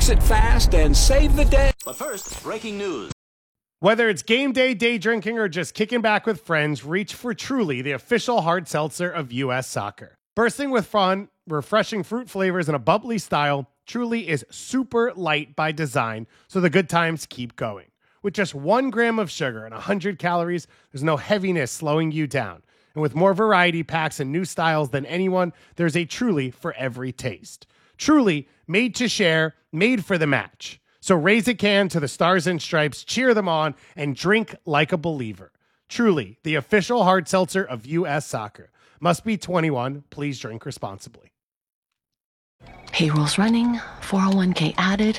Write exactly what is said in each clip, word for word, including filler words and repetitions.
Mix it fast and save the day. But first, breaking news. Whether it's game day, day drinking, or just kicking back with friends, reach for Truly, the official hard seltzer of U S Soccer. Bursting with fun, refreshing fruit flavors, and a bubbly style, Truly is super light by design, so the good times keep going. With just one gram of sugar and one hundred calories, there's no heaviness slowing you down. And with more variety packs and new styles than anyone, there's a Truly for every taste. Truly, made to share, made for the match. So raise a can to the Stars and Stripes, cheer them on, and drink like a believer. Truly, the official hard seltzer of U S Soccer. Must be twenty-one. Please drink responsibly. Payroll's running, four oh one k added.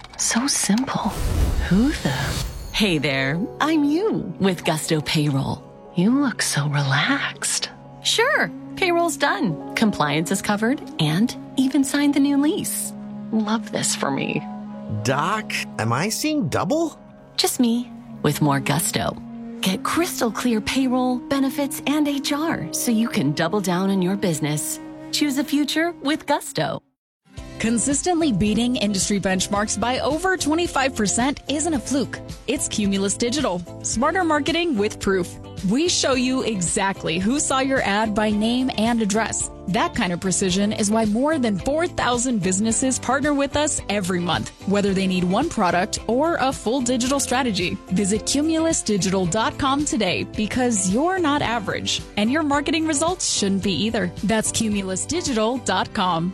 So simple. Who the? Hey there, I'm you with Gusto Payroll. You look so relaxed. Sure, payroll's done. Compliance is covered and even signed the new lease. Love this for me. Doc, am I seeing double? Just me, with more gusto. Get crystal clear payroll, benefits, and H R so you can double down on your business. Choose a future with Gusto. Consistently beating industry benchmarks by over twenty-five percent isn't a fluke. It's Cumulus Digital. Smarter marketing with proof. We show you exactly who saw your ad by name and address. That kind of precision is why more than four thousand businesses partner with us every month, whether they need one product or a full digital strategy. Visit cumulus digital dot com today because you're not average, and your marketing results shouldn't be either. That's cumulus digital dot com.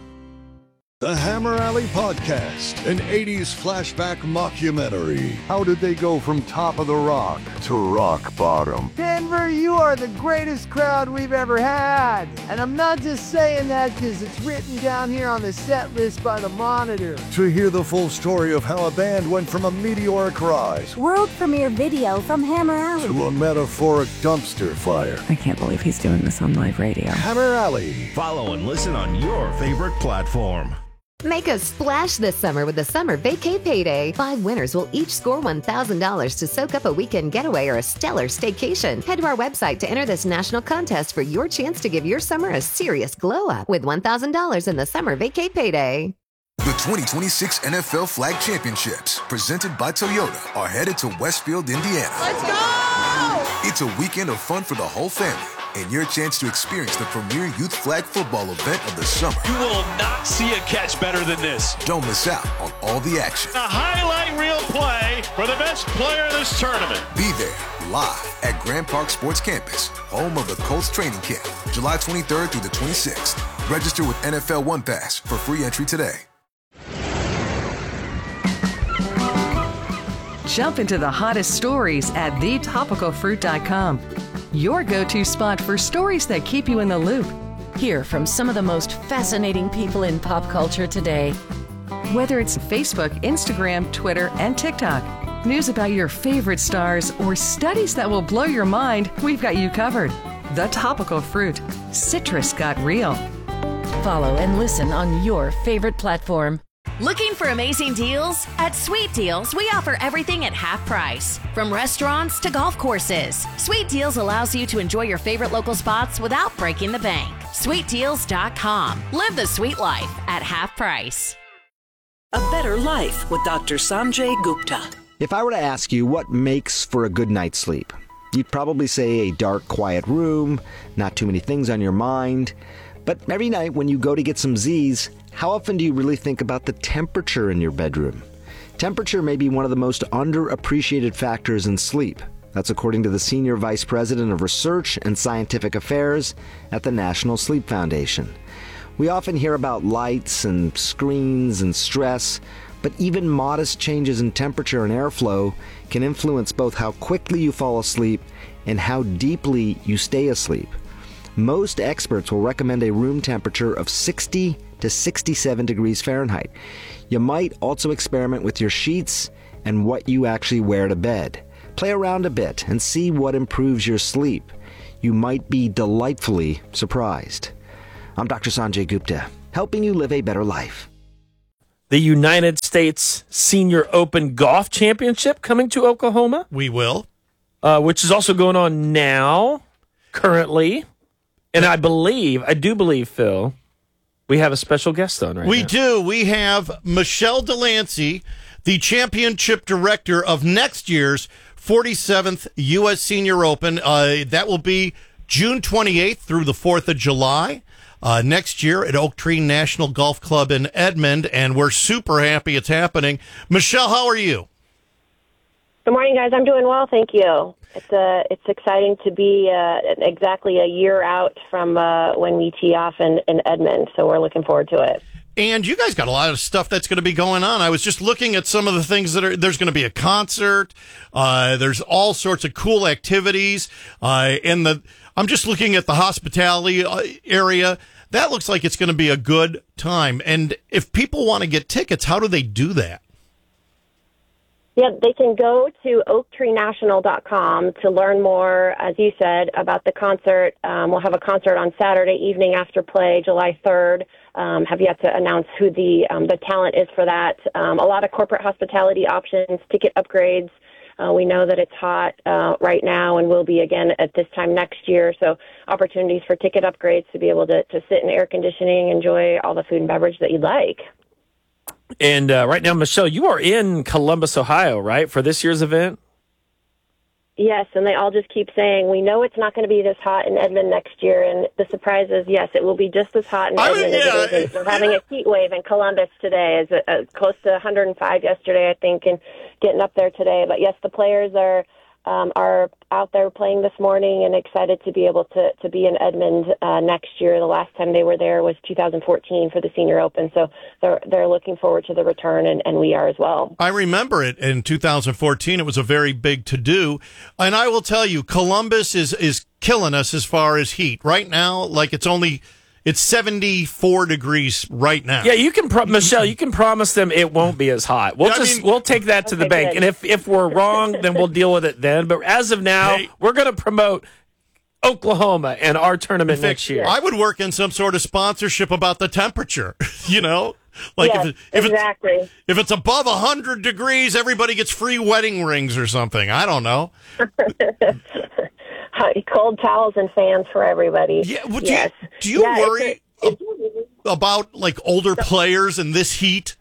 The Hammer Alley Podcast, an eighties flashback mockumentary. How did they go from top of the rock to rock bottom? Denver, you are the greatest crowd we've ever had. And I'm not just saying that because it's written down here on the set list by the Monitor. To hear the full story of how a band went from a meteoric rise, world premiere video from Hammer Alley, to a metaphoric dumpster fire. I can't believe he's doing this on live radio. Hammer Alley. Follow and listen on your favorite platform. Make a splash this summer with the Summer Vacay Payday. Five winners will each score one thousand dollars to soak up a weekend getaway or a stellar staycation. Head to our website to enter this national contest for your chance to give your summer a serious glow up with one thousand dollars in the Summer Vacay Payday. The twenty twenty-six N F L Flag Championships, presented by Toyota, are headed to Westfield, Indiana. Let's go! It's a weekend of fun for the whole family, and your chance to experience the premier youth flag football event of the summer. You will not see a catch better than this. Don't miss out on all the action. A highlight reel play for the best player in this tournament. Be there, live at Grand Park Sports Campus, home of the Colts training camp, July twenty-third through the twenty-sixth. Register with N F L One Pass for free entry today. Jump into the hottest stories at the topical fruit dot com. Your go-to spot for stories that keep you in the loop. Hear from some of the most fascinating people in pop culture today. Whether it's Facebook, Instagram, Twitter, and TikTok, news about your favorite stars, or studies that will blow your mind, we've got you covered. The Topical Fruit. Citrus got real. Follow and listen on your favorite platform. Looking for amazing deals? At Sweet Deals, we offer everything at half price. From restaurants to golf courses, Sweet Deals allows you to enjoy your favorite local spots without breaking the bank. sweet deals dot com. Live the sweet life at half price. A Better Life with Doctor Sanjay Gupta. If I were to ask you what makes for a good night's sleep, you'd probably say a dark, quiet room, not too many things on your mind. But every night when you go to get some Z's, how often do you really think about the temperature in your bedroom? Temperature may be one of the most underappreciated factors in sleep. That's according to the Senior Vice President of Research and Scientific Affairs at the National Sleep Foundation. We often hear about lights and screens and stress, but even modest changes in temperature and airflow can influence both how quickly you fall asleep and how deeply you stay asleep. Most experts will recommend a room temperature of sixty to sixty-seven degrees Fahrenheit. You might also experiment with your sheets and what you actually wear to bed. Play around a bit and see what improves your sleep. You might be delightfully surprised. I'm Doctor Sanjay Gupta, helping you live a better life. The United States Senior Open Golf Championship coming to Oklahoma. We will. Uh, which is also going on now, currently. And I believe, I do believe, Phil, we have a special guest on right we now. do. We have Michelle Delancey, the championship director of next year's forty-seventh U S Senior Open. Uh, that will be June twenty-eighth through the fourth of July. Uh, next year at Oak Tree National Golf Club in Edmond, and we're super happy it's happening. Michelle, how are you? Good morning, guys. I'm doing well, thank you. It's uh, it's exciting to be uh, exactly a year out from uh, when we tee off in, in Edmond, so we're looking forward to it. And you guys got a lot of stuff that's going to be going on. I was just looking at some of the things that are, there's going to be a concert. Uh, there's all sorts of cool activities. Uh, and the, I'm just looking at the hospitality area. That looks like it's going to be a good time. And if people want to get tickets, how do they do that? Yeah, they can go to oak tree national dot com to learn more, as you said, about the concert. Um, we'll have a concert on Saturday evening after play, July third. Um, have yet to announce who the um, the talent is for that. Um, a lot of corporate hospitality options, ticket upgrades. Uh, we know that it's hot uh, right now and will be again at this time next year. So opportunities for ticket upgrades to be able to, to sit in air conditioning, enjoy all the food and beverage that you'd like. And uh, right now, Michelle, you are in Columbus, Ohio, right, for this year's event? Yes, and they all just keep saying, we know it's not going to be this hot in Edmond next year, and the surprise is, yes, it will be just as hot in I Edmond mean, yeah. as it is. We're having a heat wave in Columbus today. It's uh, close to one hundred five yesterday, I think, and getting up there today. But, yes, the players are um, are out there playing this morning and excited to be able to, to be in Edmond uh, next year. The last time they were there was two thousand fourteen for the Senior Open, so they're, they're looking forward to the return, and, and we are as well. I remember it in two thousand fourteen. It was a very big to-do. And I will tell you, Columbus is, is killing us as far as heat. Right now, like it's only... It's seventy-four degrees right now. Yeah, you can, pro- Michelle. You can promise them it won't be as hot. We'll Yeah, I just mean- we'll take that to the Okay, bank, good. and if if we're wrong, then we'll deal with it then. But as of now, Hey. we're going to promote Oklahoma and our tournament In fact, next year. I would work in some sort of sponsorship about the temperature, you know? Like Yes, if, it, if, exactly. it's, if it's above one hundred degrees, everybody gets free wedding rings or something. I don't know. Cold towels and fans for everybody. Yeah, well, do yes. you, do you Yeah, it's worry a- it's- about like older players in this heat?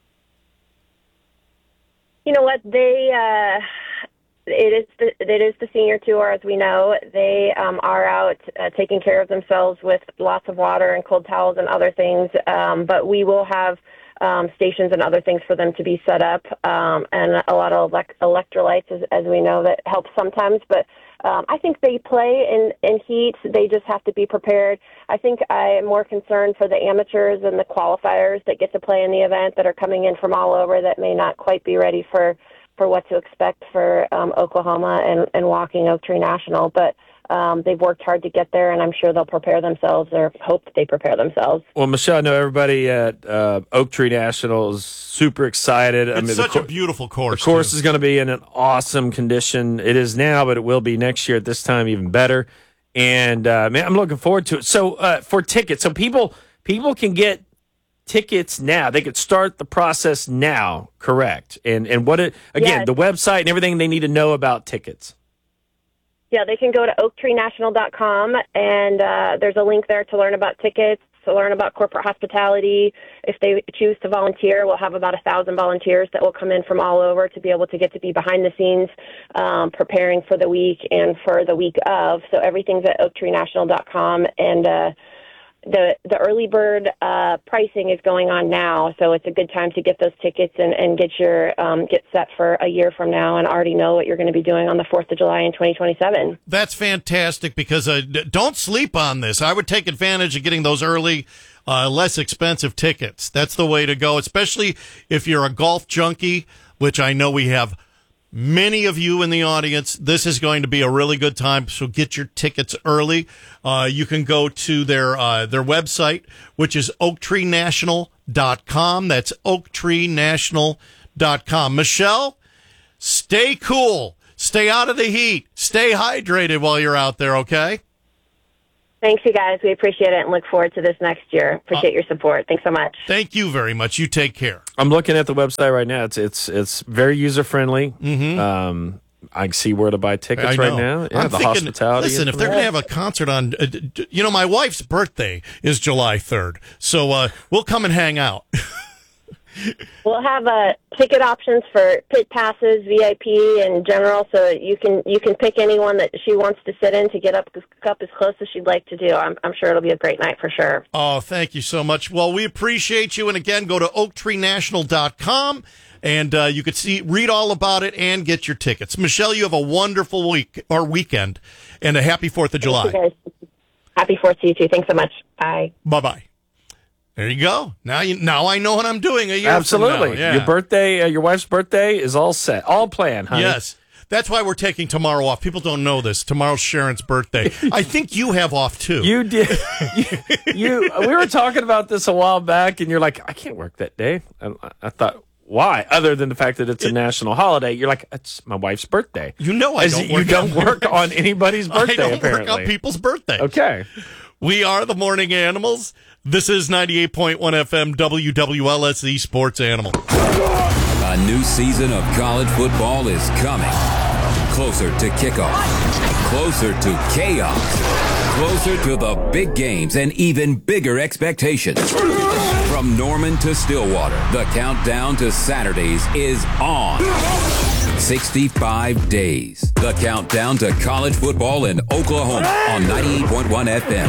You know what? They uh, it is the it is the senior tour, as we know. They um, are out uh, taking care of themselves with lots of water and cold towels and other things. Um, but we will have um, stations and other things for them to be set up, um, and a lot of elect- electrolytes, as, as we know, that helps sometimes. But um, I think they play in, in heat. They just have to be prepared. I think I am more concerned for the amateurs and the qualifiers that get to play in the event that are coming in from all over that may not quite be ready for, for what to expect for um, Oklahoma and, and walking Oak Tree National. But um, they've worked hard to get there, and I'm sure they'll prepare themselves or hope that they prepare themselves. Well, Michelle, I know everybody at uh, Oak Tree National is super excited. It's I mean, such the a beautiful course. The course too. is going to be in an awesome condition. It is now, but it will be next year at this time even better. And uh, man, I'm looking forward to it. So uh, for tickets, so people people can get tickets now. They could start the process now, correct? And and what it again, Yes. the website and everything they need to know about tickets. Yeah, they can go to oak tree national dot com, and uh, there's a link there to learn about tickets, to learn about corporate hospitality. If they choose to volunteer, we'll have about a thousand volunteers that will come in from all over to be able to get to be behind the scenes, um, preparing for the week and for the week of. So everything's at oak tree national dot com, and uh, the the early bird uh, pricing is going on now, so it's a good time to get those tickets and, and get your um, get set for a year from now and already know what you're going to be doing on the fourth of July in twenty twenty-seven. That's fantastic because uh, d- don't sleep on this. I would take advantage of getting those early, uh, less expensive tickets. That's the way to go, especially if you're a golf junkie, which I know we have many of you in the audience. This is going to be a really good time, so get your tickets early. Uh, you can go to their uh, their website, which is oak tree national dot com. That's oak tree national dot com. Michelle, stay cool. Stay out of the heat. Stay hydrated while you're out there, okay? Thanks, you guys. We appreciate it and look forward to this next year. Appreciate your support. Thanks so much. Thank you very much. You take care. I'm looking at the website right now. It's it's it's very user friendly. Mm-hmm. Um, I see where to buy tickets right now. Yeah, I'm the thinking, hospitality. Listen, if they're going to have a concert on, uh, you know, my wife's birthday is July third, so uh, we'll come and hang out. We'll have uh, ticket options for pit passes, V I P, and general, so you can you can pick anyone that she wants to sit in to get up, up as close as she'd like to do. I'm, I'm sure it'll be a great night for sure. Oh, thank you so much. Well, we appreciate you, and again, go to oak tree national dot com, and uh, you could see, read all about it, and get your tickets. Michelle, you have a wonderful week or weekend, and a happy Fourth of July. Thank you guys. Happy Fourth to you too. Thanks so much. Bye. Bye bye. There you go. Now you now I know what I'm doing a year Absolutely. from now. Yeah. Your birthday, uh, your wife's birthday is all set, all planned, honey. Yes. That's why we're taking tomorrow off. People don't know this. Tomorrow's Sharon's birthday. I think you have off too. You did. you, you. We were talking about this a while back, and you're like, I can't work that day. I, I thought, why? Other than the fact that it's a national holiday, you're like, it's my wife's birthday. You know, I As don't. You work don't on, work on anybody's birthday. I don't apparently. work on people's birthdays. Okay. We are the Morning Animals. This is ninety-eight point one F M W W L S E Sports Animal. A new season of college football is coming. Closer to kickoff. Closer to chaos. Closer to the big games and even bigger expectations. From Norman to Stillwater, the countdown to Saturdays is on. sixty-five days. The countdown to college football in Oklahoma on ninety-eight point one F M.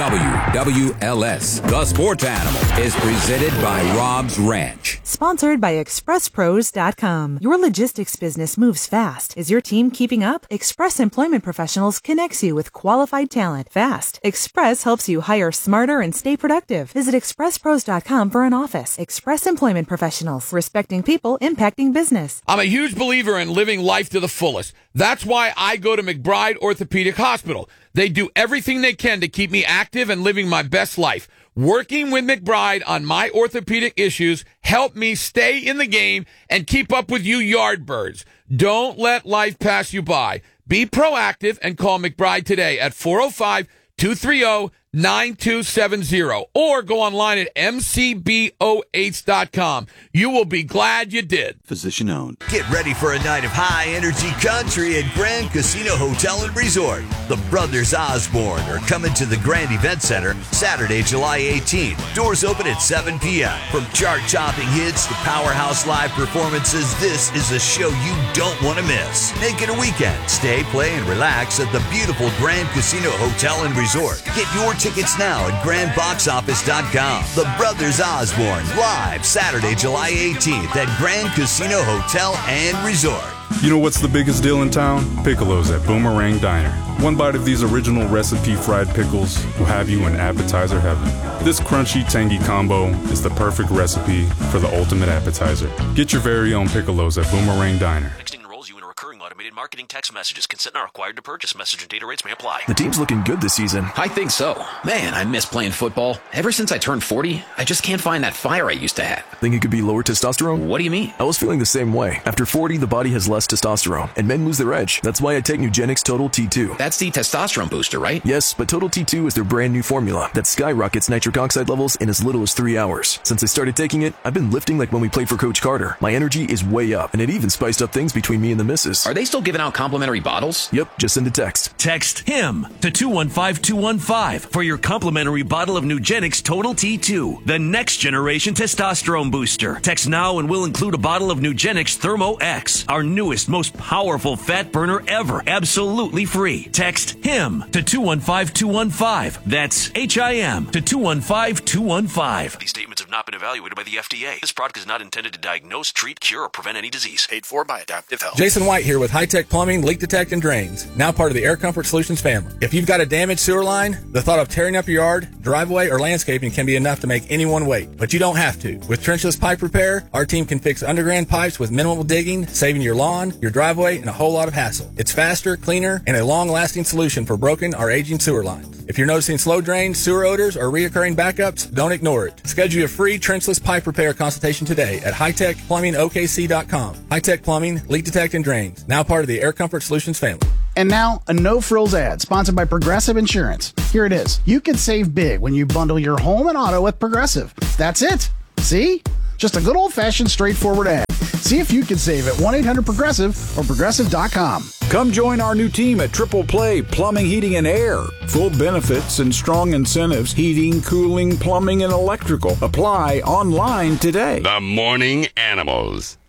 W W L S. The Sports Animal is presented by Rob's Ranch. Sponsored by Express Pros dot com. Your logistics business moves fast. Is your team keeping up? Express Employment Professionals connects you with qualified talent fast. Express helps you hire smarter and stay productive. Visit Express Pros dot com for an office. Express Employment Professionals. Respecting people, impacting business. I'm a huge believer in living life to the fullest. That's why I go to McBride Orthopedic Hospital. They do everything they can to keep me active and living my best life. Working with McBride on my orthopedic issues help me stay in the game and keep up with you yardbirds. Don't let life pass you by. Be proactive and call McBride today at four oh five, two three oh, nine two seven zero or go online at M C B O H dot com. You will be glad you did. Physician owned. Get ready for a night of high energy country at Grand Casino Hotel and Resort. The Brothers Osborne are coming to the Grand Event Center Saturday, July eighteenth. Doors open at seven p.m. From chart-topping hits to powerhouse live performances, this is a show you don't want to miss. Make it a weekend. Stay, play, and relax at the beautiful Grand Casino Hotel and Resort. Get your tickets now at grand box office dot com. The Brothers Osborne, live Saturday, July eighteenth at Grand Casino Hotel and Resort. You know what's the biggest deal in town? Piccolos at Boomerang Diner. One bite of these original recipe fried pickles will have you in appetizer heaven. This crunchy, tangy combo is the perfect recipe for the ultimate appetizer. Get your very own Piccolos at Boomerang Diner. You in a recurring automated marketing text messages. Consent not required to purchase. Message and data rates may apply. The team's looking good this season. I think so. Man, I miss playing football. Ever since I turned forty, I just can't find that fire I used to have. Think it could be lower testosterone? What do you mean? I was feeling the same way. After forty, the body has less testosterone, and men lose their edge. That's why I take Nugenix Total T two. That's the testosterone booster, right? Yes, but Total T two is their brand new formula that skyrockets nitric oxide levels in as little as three hours. Since I started taking it, I've been lifting like when we played for Coach Carter. My energy is way up, and it even spiced up things between me and the missus. Are they still giving out complimentary bottles? Yep, just send a text. Text HIM to two one five two one five for your complimentary bottle of Nugenix Total T two, the next generation testosterone booster. Text now and we'll include a bottle of Nugenix Thermo X, our newest, most powerful fat burner ever, absolutely free. Text HIM to two one five two one five. That's H I M to two one five two one five. These statements have not been evaluated by the F D A. This product is not intended to diagnose, treat, cure, or prevent any disease. Paid for by Adaptive Health. Jason White here with High Tech Plumbing, Leak Detect, and Drains, now part of the Air Comfort Solutions family. If you've got a damaged sewer line, the thought of tearing up your yard, driveway, or landscaping can be enough to make anyone wait. But you don't have to. With trenchless pipe repair, our team can fix underground pipes with minimal digging, saving your lawn, your driveway, and a whole lot of hassle. It's faster, cleaner, and a long-lasting solution for broken or aging sewer lines. If you're noticing slow drains, sewer odors, or reoccurring backups, don't ignore it. Schedule your free trenchless pipe repair consultation today at high tech plumbing O K C dot com. High Tech Plumbing, Leak Detect, and Drains, now part of the Air Comfort Solutions family. And now, a no-frills ad sponsored by Progressive Insurance. Here it is. You can save big when you bundle your home and auto with Progressive. That's it. See? Just a good old-fashioned straightforward ad. See if you can save at one eight hundred progressive or progressive dot com. Come join our new team at Triple Play Plumbing, Heating, and Air. Full benefits and strong incentives. Heating, cooling, plumbing, and electrical. Apply online today. The Morning Animals.